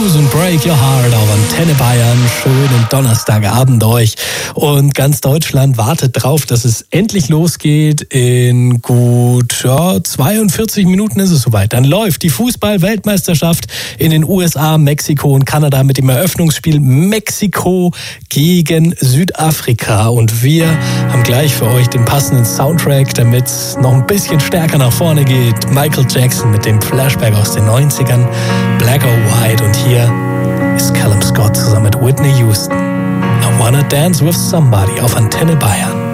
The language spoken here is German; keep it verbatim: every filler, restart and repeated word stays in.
Blues und Break Your Heart auf Antenne Bayern. Schönen Donnerstagabend euch. Und ganz Deutschland wartet drauf, dass es endlich losgeht. In gut ja, zweiundvierzig Minuten ist es soweit. Dann läuft die Fußball-Weltmeisterschaft in den U S A, Mexiko und Kanada mit dem Eröffnungsspiel Mexiko gegen Südafrika. Und wir haben gleich für euch den passenden Soundtrack, damit es noch ein bisschen stärker nach vorne geht. Michael Jackson mit dem Flashback aus den neunzigern, Black or White, und hier ist Callum Scott zusammen mit Whitney Houston. I Wanna Dance with Somebody auf Antenne Bayern.